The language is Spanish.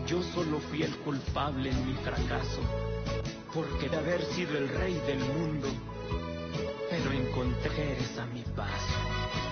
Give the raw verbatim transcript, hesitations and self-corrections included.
Yo solo fui el culpable en mi fracaso, porque de haber sido el rey del mundo, pero encontré eres a mi paso.